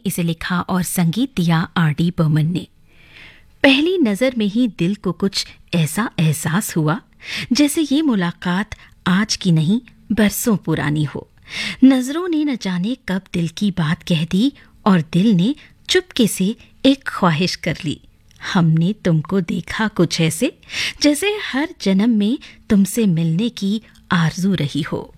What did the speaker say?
इसे लिखा और संगीत दिया R.D. बर्मन ने। पहली नजर में ही दिल को कुछ ऐसा एहसास हुआ जैसे ये मुलाकात आज की नहीं बरसों पुरानी हो। नजरों ने न जाने कब दिल की बात कह दी और दिल ने चुपके से एक ख्वाहिश कर ली। हमने तुमको देखा कुछ ऐसे जैसे हर जन्म में तुमसे मिलने की आरजू रही हो।